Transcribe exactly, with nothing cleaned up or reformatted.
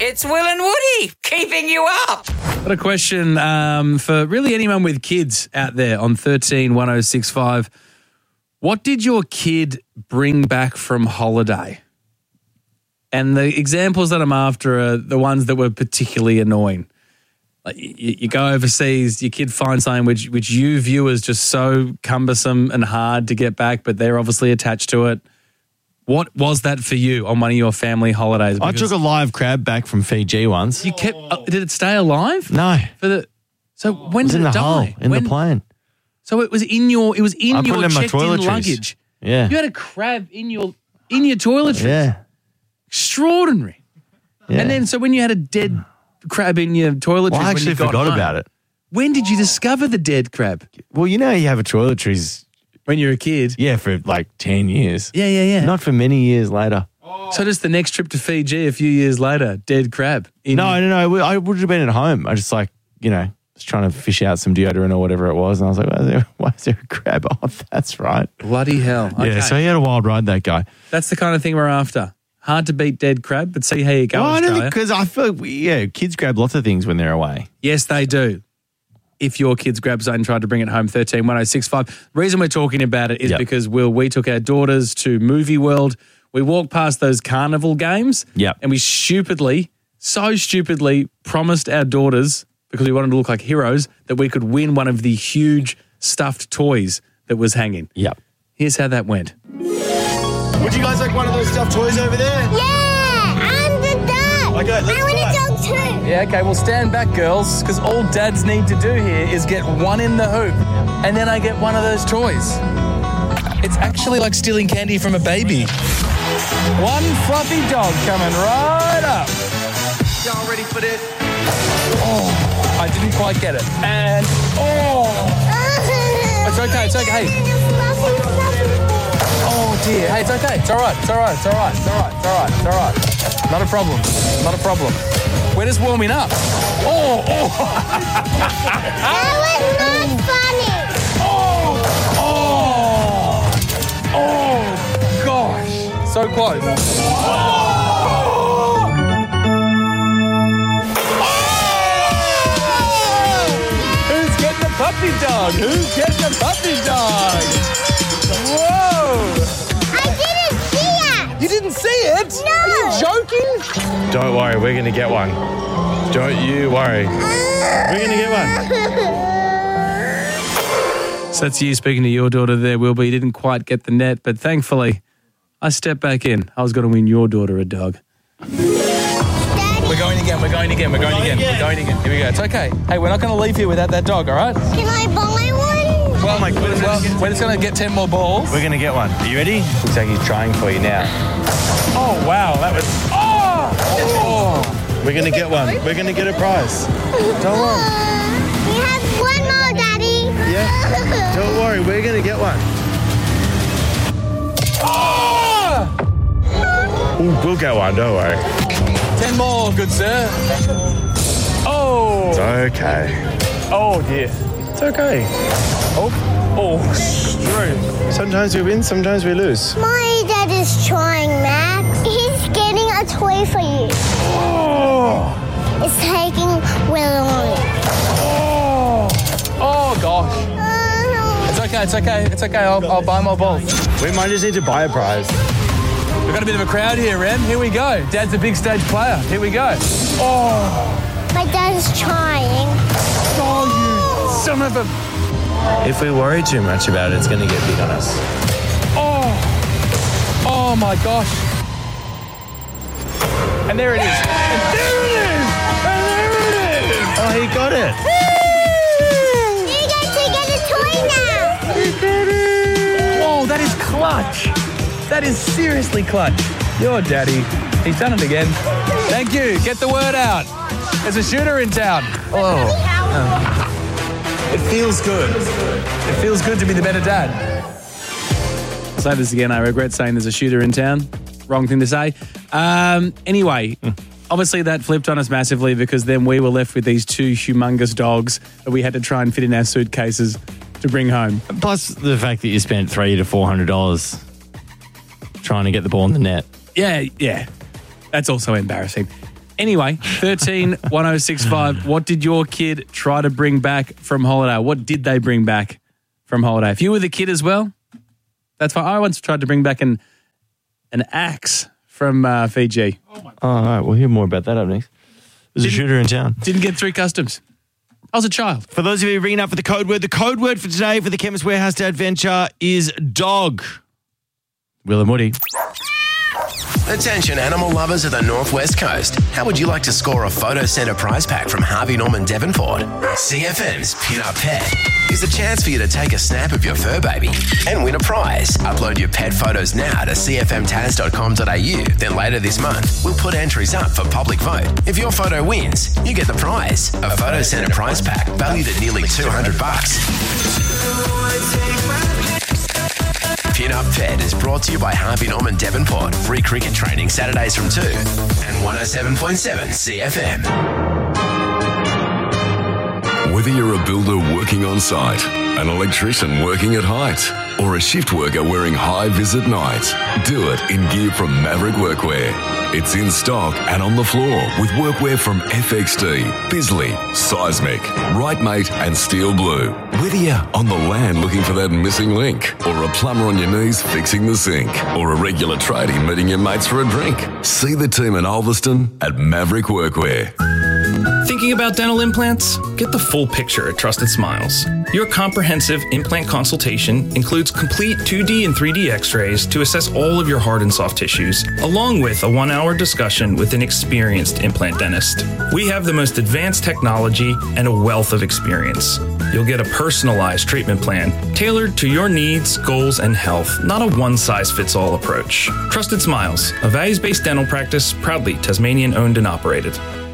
It's Will and Woody keeping you up. Got a question um, for really anyone with kids out there on thirteen one oh six five. What did your kid bring back from holiday? And the examples that I'm after are the ones that were particularly annoying. Like you, you go overseas, your kid finds something which which you view as just so cumbersome and hard to get back, but they're obviously attached to it. What was that for you on one of your family holidays? I took a live crab back from Fiji once. You kept. Uh, did it stay alive? No. For the. So when it was did in it the die? hull, in when, the plane. So it was in your. It was in I put your it in my checked-in toiletries. luggage. Yeah. You had a crab in your in your toiletries. Yeah. Extraordinary. Yeah. And then so when you had a dead crab in your toiletries, Well, I when actually you got forgot home, about it. When did you discover the dead crab? Well, you know you have a toiletries. When you're a kid. Yeah, for like ten years. Yeah, yeah, yeah. Not for many years later. So just the next trip to Fiji a few years later, dead crab. In No, no, no. I would have been at home. I just like, you know, was trying to fish out some deodorant or whatever it was. And I was like, why is there, why is there a crab? Oh, that's right. Bloody hell. Okay. Yeah, so he had a wild ride, that guy. That's the kind of thing we're after. Hard to beat dead crab, but see how you go, Well, I don't Australia. think, because I feel like, we, yeah, kids grab lots of things when they're away. Yes, they do. If your kids grabbed something and tried to bring it home, thirteen one oh six five. The reason we're talking about it is Yep. because, Will, we took our daughters to Movie World. We walked past those carnival games. Yep. And we stupidly, so stupidly promised our daughters, because we wanted to look like heroes, that we could win one of the huge stuffed toys that was hanging. Yep. Here's how that went. Would you guys like one of those stuffed toys over there? Yeah, I'm the dog. Okay, let's I want a dog too. Yeah, okay, well, stand back, girls, because all dads need to do here is get one in the hoop, and then I get one of those toys. It's actually like stealing candy from a baby. One fluffy dog coming right up. Y'all ready for this? Oh, I didn't quite get it. And, oh, it's okay, it's okay. Oh, dear. Hey, it's okay. It's all right, it's all right, it's all right, it's all right, it's all right, it's all right. Not a problem, not a problem. We're just warming up. Oh, oh. That was not funny. Oh, oh, oh, gosh. So close. Who's getting a puppy dog? Who's getting a puppy dog? Whoa. I didn't see it. You didn't see it? No. Are you joking? Don't worry, we're going to get one. Don't you worry. We're going to get one. So that's you speaking to your daughter there, Wilbur. You didn't quite get the net, but thankfully, I stepped back in. I was going to win your daughter a dog. Daddy, We're going again, we're going again, we're going again, we're going again. Here we go. It's okay. Hey, we're not going to leave here without that dog, all right? can I buy one? Well, my goodness. well, we're just going to get ten more balls. We're going to get one. Are you ready? Looks like he's trying for you now. Oh, wow. That was... Oh! Oh! We're going to get one. We're going to get a prize. Don't worry. Uh, we have one more, Daddy. Yeah. Don't worry, we're going to get one. Oh! Ooh, we'll get one, don't worry. Ten more, good sir. Oh! It's okay. Oh, dear. It's okay. Oh, oh, straight. Sometimes we win, sometimes we lose. My dad is trying, Max. He's getting a toy for you. Oh! It's taking Will. Oh! Oh, gosh. Uh, It's okay, it's okay, it's okay. I'll, I'll buy more balls. We might just need to buy a prize. We've got a bit of a crowd here, Ren. Here we go. Dad's a big stage player. Here we go. Oh! my dad is trying. Oh, you son of a... If we worry too much about it, it's going to get big on us. Oh! Oh, my gosh. And there it is. And there it is! And there it is! Oh, he got it. You get to get a toy now. Whoa, that is clutch. That is seriously clutch. Your daddy. He's done it again. Thank you. Get the word out. There's a shooter in town. Oh. Um, it feels good. It feels good to be the better dad. I'll say this again. I regret saying there's a shooter in town. Wrong thing to say. Um, anyway, obviously that flipped on us massively because then we were left with these two humongous dogs that we had to try and fit in our suitcases to bring home. Plus the fact that you spent three to four hundred dollars trying to get the ball in the net. Yeah, yeah. That's also embarrassing. Anyway, thirteen one oh six five. What did your kid try to bring back from holiday? What did they bring back from holiday? If you were the kid as well, that's fine. I once tried to bring back an an axe from uh, Fiji. Oh, all right. We'll hear more about that up next. There's a shooter in town. Didn't get through customs. I was a child. For those of you ringing up for the code word, the code word for today for the Chemist Warehouse Day Adventure is dog. Will and Woody. Attention animal lovers of the Northwest Coast. How would you like to score a Photo Centre prize pack from Harvey Norman Devonport? C F M's Pin Up Pet is a chance for you to take a snap of your fur baby and win a prize. Upload your pet photos now to c f m tas dot com dot a u. Then later this month, we'll put entries up for public vote. If your photo wins, you get the prize. A Photo Centre prize pack valued at nearly two hundred bucks. Pin Up Pet is brought to you by Harvey Norman Devonport. Free cricket training Saturdays from two and one oh seven point seven C F M. Whether you're a builder working on site, an electrician working at height, or a shift worker wearing high vis at night, do it in gear from Maverick Workwear. It's in stock and on the floor with workwear from F X D, Bisley, Seismic, Rightmate and Steel Blue. Whether you're on the land looking for that missing link, or a plumber on your knees fixing the sink, or a regular tradie meeting your mates for a drink, see the team in Ulverston at Maverick Workwear. Thinking about dental implants? Get the full picture at Trusted Smiles. Your comprehensive implant consultation includes complete two D and three D x-rays to assess all of your hard and soft tissues, along with a one-hour discussion with an experienced implant dentist. We have the most advanced technology and a wealth of experience. You'll get a personalized treatment plan tailored to your needs, goals, and health, not a one-size-fits-all approach. Trusted Smiles, a values-based dental practice proudly Tasmanian-owned and operated.